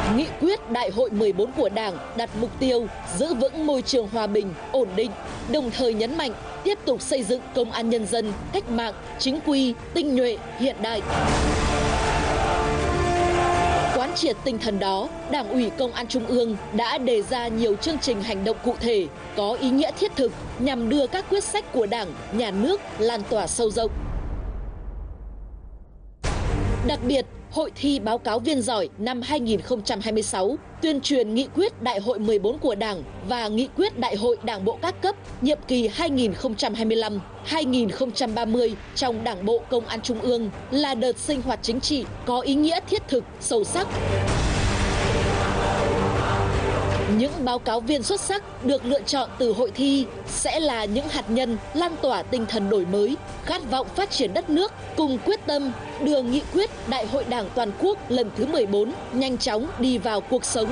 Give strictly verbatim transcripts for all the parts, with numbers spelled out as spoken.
Nghị quyết Đại hội mười bốn của Đảng đặt mục tiêu giữ vững môi trường hòa bình, ổn định, đồng thời nhấn mạnh tiếp tục xây dựng công an nhân dân cách mạng, chính quy, tinh nhuệ, hiện đại. Quán triệt tinh thần đó, Đảng ủy Công an Trung ương đã đề ra nhiều chương trình hành động cụ thể, có ý nghĩa thiết thực nhằm đưa các quyết sách của Đảng, Nhà nước lan tỏa sâu rộng. Đặc biệt, Hội thi báo cáo viên giỏi năm hai nghìn không trăm hai mươi sáu tuyên truyền nghị quyết Đại hội mười bốn của Đảng và nghị quyết Đại hội Đảng bộ các cấp nhiệm kỳ hai nghìn không trăm hai mươi lăm đến hai nghìn không trăm ba mươi trong Đảng bộ Công an Trung ương là đợt sinh hoạt chính trị có ý nghĩa thiết thực, sâu sắc. Những báo cáo viên xuất sắc được lựa chọn từ hội thi sẽ là những hạt nhân lan tỏa tinh thần đổi mới, khát vọng phát triển đất nước, cùng quyết tâm đưa nghị quyết Đại hội Đảng toàn quốc lần thứ mười bốn nhanh chóng đi vào cuộc sống.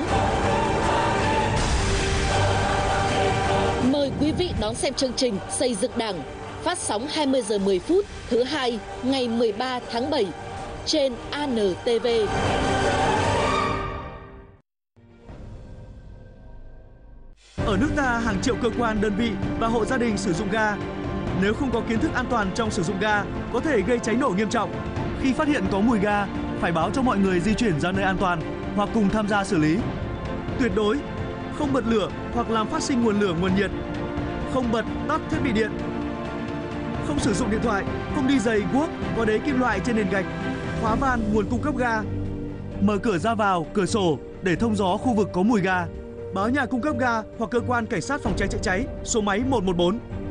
Mời quý vị đón xem chương trình Xây dựng Đảng, phát sóng hai mươi giờ mười phút thứ hai ngày mười ba tháng bảy trên a en tê vê. Ở nước ta, hàng triệu cơ quan, đơn vị và hộ gia đình sử dụng ga. Nếu không có kiến thức an toàn trong sử dụng ga, có thể gây cháy nổ nghiêm trọng. Khi phát hiện có mùi ga, phải báo cho mọi người di chuyển ra nơi an toàn hoặc cùng tham gia xử lý. Tuyệt đối không bật lửa hoặc làm phát sinh nguồn lửa, nguồn nhiệt. Không bật, tắt thiết bị điện. Không sử dụng điện thoại, không đi giày, guốc có đế kim loại trên nền gạch. Khóa van nguồn cung cấp ga. Mở cửa ra vào, cửa sổ để thông gió khu vực có mùi ga. Báo nhà cung cấp ga hoặc cơ quan cảnh sát phòng cháy chữa cháy số máy một một bốn.